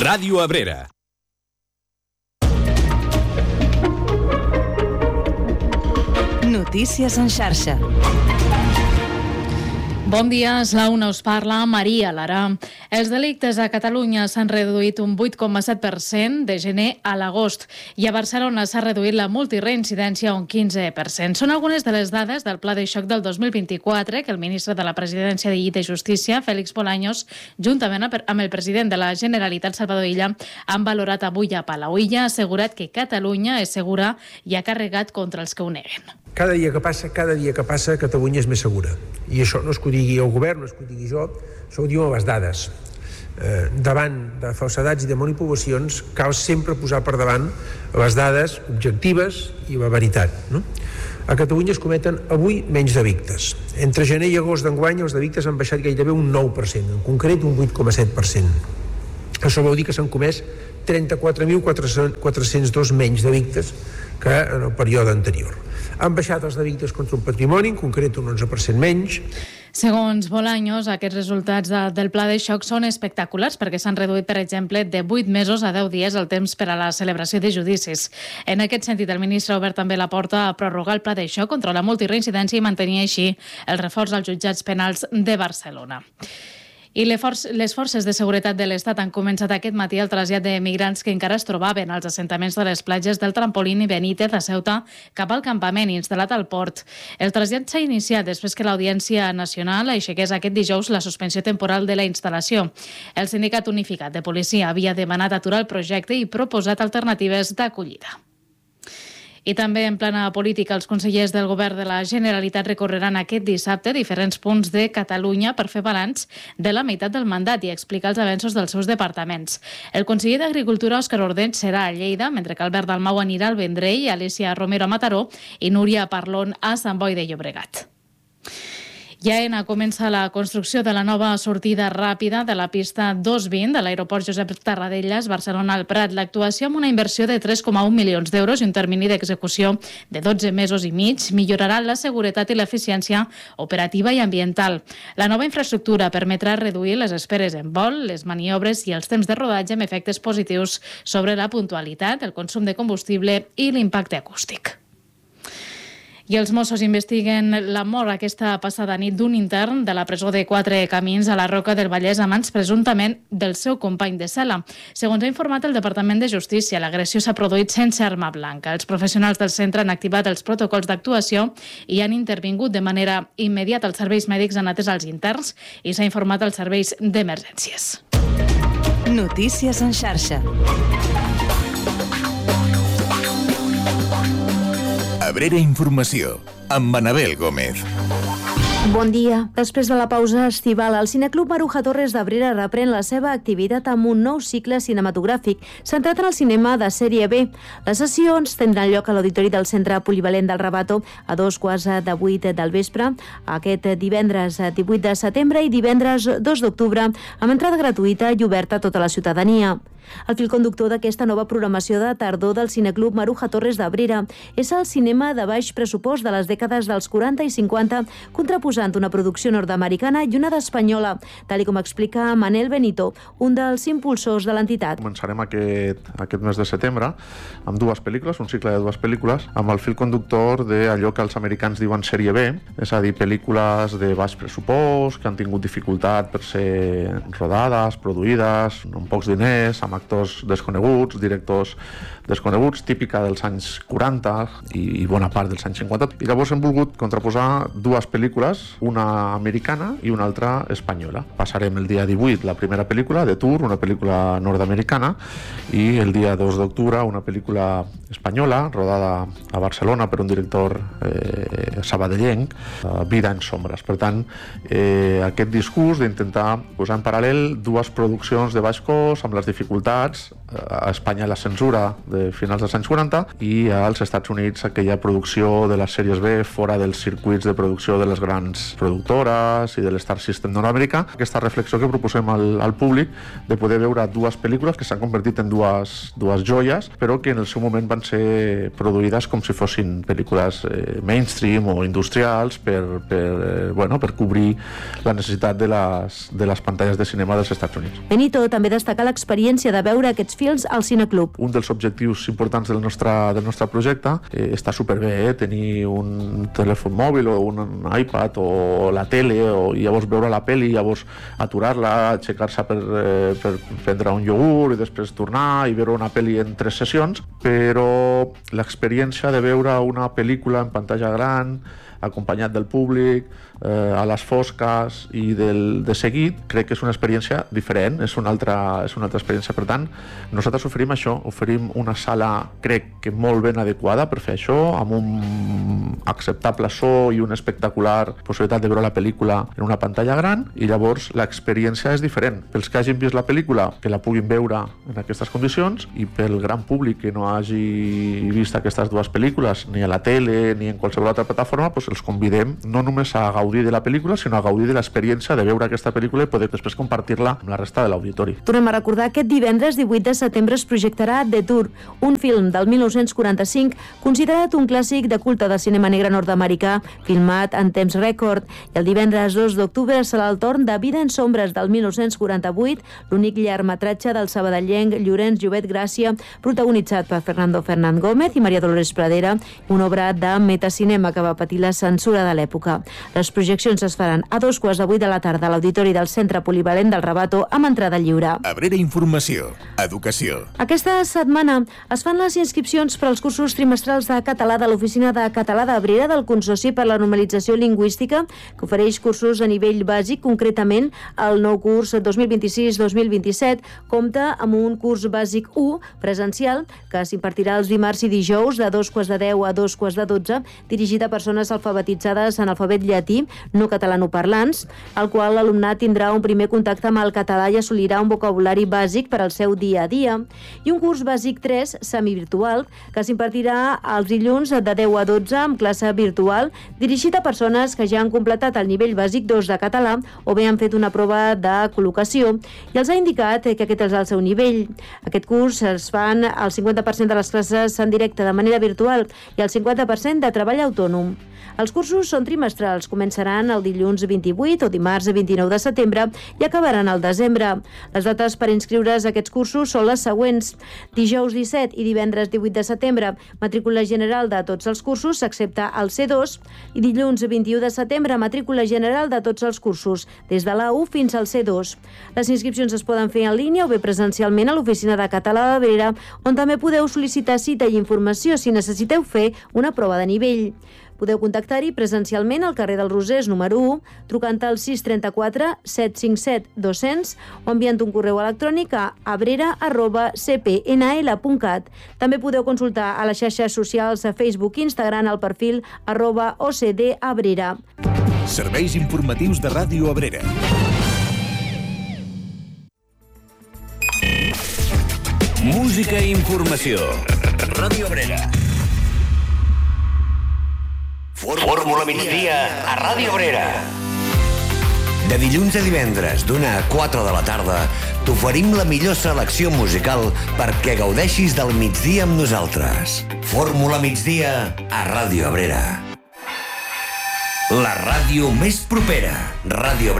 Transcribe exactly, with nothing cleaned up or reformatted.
Ràdio Abrera. Notícies en xarxa. Bon dia, és la una, us parla Maria Lara. Els delictes a Catalunya s'han reduït un vuit coma set per cent de gener a l'agost i a Barcelona s'ha reduït la multireincidència un quinze per cent. Són algunes de les dades del Pla de xoc del dos mil vint-i-quatre que el ministre de la Presidència i de Justícia, Félix Bolaños, juntament amb el president de la Generalitat, Salvador Illa, han valorat avui a Palau. Illa ha assegurat que Catalunya és segura i ha carregat contra els que ho neguen. Cada dia que passa, cada dia que passa, Catalunya és més segura. I això no és que ho digui el govern, no és que ho digui jo, això ho diuen les dades. Eh, davant de falsedats i de manipulacions cal sempre posar per davant les dades objectives i la veritat, no? A Catalunya es cometen avui menys delictes. Entre gener i agost d'enguany els delictes han baixat gairebé un nou per cent, en concret un vuit coma set per cent. Això vol dir que s'han comès trenta-quatre mil quatre-cents dos menys delictes que en el període anterior. Han baixat els delictes contra un patrimoni, en concret un onze per cent menys. Segons Bolaños, aquests resultats de, del pla de xoc són espectaculars perquè s'han reduït, per exemple, de vuit mesos a deu dies el temps per a la celebració de judicis. En aquest sentit, el ministre ha obert també la porta a prorrogar el pla de xoc contra la multireincidència i mantenir així el reforç als jutjats penals de Barcelona. I les forces de seguretat de l'Estat han començat aquest matí el trasllat de migrants que encara es trobaven als assentaments de les platges del Trampolín i Benítez a Ceuta cap al campament instal·lat al port. El trasllat s'ha iniciat després que l'Audiència Nacional aixequés aquest dijous la suspensió temporal de la instal·lació. El Sindicat Unificat de Policia havia demanat aturar el projecte i proposat alternatives d'acollida. I també en plana política, els consellers del govern de la Generalitat recorreran aquest dissabte diferents punts de Catalunya per fer balanç de la meitat del mandat i explicar els avenços dels seus departaments. El conseller d'Agricultura, Òscar Ordeig, serà a Lleida, mentre que Albert Dalmau anirà al Vendrell, Alícia Romero a Mataró i Núria Parlon a Sant Boi de Llobregat. I a Aena comença la construcció de la nova sortida ràpida de la pista dos vint de l'aeroport Josep Tarradellas, Barcelona al Prat. L'actuació amb una inversió de tres coma un milions d'euros i un termini d'execució de dotze mesos i mig millorarà la seguretat i l'eficiència operativa i ambiental. La nova infraestructura permetrà reduir les esperes en vol, les maniobres i els temps de rodatge amb efectes positius sobre la puntualitat, el consum de combustible i l'impacte acústic. I els Mossos investiguen la mort aquesta passada nit d'un intern de la presó de Quatre Camins a la Roca del Vallès a mans presumptament del seu company de cel·la. Segons ha informat el Departament de Justícia, l'agressió s'ha produït sense arma blanca. Els professionals del centre han activat els protocols d'actuació i han intervingut de manera immediata. Els serveis mèdics han atès els interns i s'ha informat als serveis d'emergències. Notícies en xarxa. Abrera Informació, amb Anabel Gómez. Bon dia. Després de la pausa estival, el Cineclub Maruja Torres d'Abrera reprèn la seva activitat amb un nou cicle cinematogràfic centrat en el cinema de sèrie B. Les sessions tindran lloc a l'auditori del Centre Polivalent del Rabato a dos quarts de vuit del vespre, aquest divendres divuit de setembre i divendres dos d'octubre, amb entrada gratuïta i oberta a tota la ciutadania. El fil conductor d'aquesta nova programació de tardor del Cineclub Maruja Torres d'Abrera és el cinema de baix pressupost de les dècades dels quaranta i cinquanta, contraposant una producció nord-americana i una d'espanyola, tal com explica Manel Benito, un dels impulsors de l'entitat. Començarem aquest, aquest mes de setembre amb dues pel·lícules, un cicle de dues pel·lícules, amb el fil conductor d'allò que els americans diuen sèrie B, és a dir, pel·lícules de baix pressupost, que han tingut dificultat per ser rodades, produïdes, amb pocs diners, amb actors desconeguts, directors desconeguts, típica dels anys quaranta i, i bona part dels anys cinquanta. I llavors hem volgut contraposar dues pel·lícules, una americana i una altra espanyola. Passarem el dia divuit la primera pel·lícula, de Tour, una pel·lícula nord-americana, i el dia dos d'octubre una pel·lícula espanyola, rodada a Barcelona per un director eh, sabadellenc, eh, Vida en sombres. Per tant, eh, aquest discurs d'intentar posar en paral·lel dues produccions de baix cost amb les dificultats a Espanya la censura de finals dels anys quaranta i als Estats Units aquella producció de les sèries B fora dels circuits de producció de les grans productores i de l'Star System nord-americà. Aquesta reflexió que proposem al, al públic de poder veure dues pel·lícules que s'han convertit en dues, dues joies, però que en el seu moment van ser produïdes com si fossin pel·lícules eh, mainstream o industrials per, per, eh, bueno, per cobrir la necessitat de les, de les pantalles de cinema dels Estats Units. Benito també destaca l'experiència de veure aquests films al Cineclub. Un dels objectius importants del nostre, del nostre projecte eh, està superbé, eh? tenir un telèfon mòbil o un iPad o la tele o llavors veure la pel·li, llavors aturar-la, aixecar-se per, eh, per prendre un iogurt i després tornar i veure una pel·li en tres sessions, però l'experiència de veure una pel·lícula en pantalla gran acompanyat del públic, eh, a les fosques i del, de seguit, crec que és una experiència diferent, és una altra, és una altra experiència. Per tant, nosaltres oferim això, oferim una sala, crec que molt ben adequada per fer això, amb un acceptable so i una espectacular possibilitat de veure la pel·lícula en una pantalla gran, i llavors l'experiència és diferent. Pels que hagin vist la pel·lícula, que la puguin veure en aquestes condicions, i pel gran públic que no hagi vist aquestes dues pel·lícules, ni a la tele ni en qualsevol altra plataforma, doncs els convidem no només a gaudir de la pel·lícula, sinó a gaudir de l'experiència de veure aquesta pel·lícula i poder després compartir-la amb la resta de l'auditori. Tornem a recordar que aquest divendres divuit de setembre es projectarà The Tour, un film del mil nou-cents quaranta-cinc considerat un clàssic de culte del cinema negre nord-americà, filmat en temps rècord. I el divendres dos d'octubre serà el torn de Vida en sombres del mil nou-cents quaranta-vuit, l'únic llargmetratge del sabadellenc Llorenç Llobet Gràcia, protagonitzat per Fernando Fernán Gómez i Maria Dolores Pradera, una obra de metacinema que va patir la censura de l'època. Les projeccions es faran a dos quarts de vuit de la tarda a l'Auditori del Centre Polivalent del Rabato amb entrada lliure. Abrera Informació, Educació. Aquesta setmana es fan les inscripcions per als cursos trimestrals de català de l'Oficina de Català d'Abrera del Consorci per la Normalització Lingüística, que ofereix cursos a nivell bàsic. Concretament, el nou curs dos mil vint-i-sis dos mil vint-i-set compta amb un curs bàsic u presencial que s'impartirà els dimarts i dijous de dos quarts de deu a dos quarts de dotze, dirigit a persones alfabetitzades en alfabet llatí, no catalanoparlants, al qual l'alumnat tindrà un primer contacte amb el català i assolirà un vocabulari bàsic per al seu dia a dia. I un curs bàsic tres, semivirtual, que s'impartirà els dilluns de deu a dotze amb classe virtual, dirigit a persones que ja han completat el nivell bàsic dos de català o bé han fet una prova de col·locació i els ha indicat que aquest és el seu nivell. Aquest curs es fan el cinquanta per cent de les classes en directe de manera virtual i el cinquanta per cent de treball autònom. Els cursos són trimestrals, començaran el dilluns vint-i-vuit o dimarts vint-i-nou de setembre i acabaran al desembre. Les dates per inscriure's a aquests cursos són les següents. Dijous disset i divendres divuit de setembre, matrícula general de tots els cursos, excepte el C dos, i dilluns vint-i-u de setembre, matrícula general de tots els cursos, des de l'A u fins al C dos. Les inscripcions es poden fer en línia o bé presencialment a l'Oficina de Català d'Abrera, on també podeu sol·licitar cita i informació si necessiteu fer una prova de nivell. Podeu contactar-hi presencialment al carrer del Rosers número u, trucant al sis trenta-quatre set cinquanta-set dos-cents o enviant un correu electrònic a abrera arroba c p n l punt cat. També podeu consultar a les xarxes socials a Facebook i Instagram al perfil arroba o c d abrera. Serveis informatius de Ràdio Abrera. Música i informació. Ràdio Abrera. Fórmula migdia a Ràdio Abrera. De dilluns a divendres, d'una a quatre de la tarda, t'oferim la millor selecció musical perquè gaudeixis del migdia amb nosaltres. Fórmula migdia a Ràdio Abrera. La ràdio més propera. Ràdio Abrera.